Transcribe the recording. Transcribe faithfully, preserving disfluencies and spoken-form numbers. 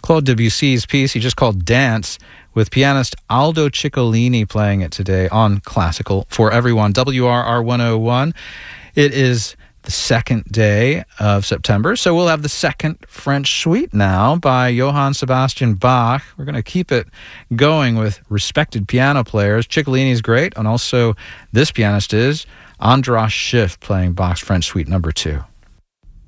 Claude Debussy's piece he just called Dance, with pianist Aldo Ciccolini playing it today on Classical for Everyone. W R R one oh one. It is the second day of September, so we'll have the second French suite now by Johann Sebastian Bach. We're going to keep it going with respected piano players. Ciccolini's great, and also this pianist is Andras Schiff playing Bach's French Suite number two.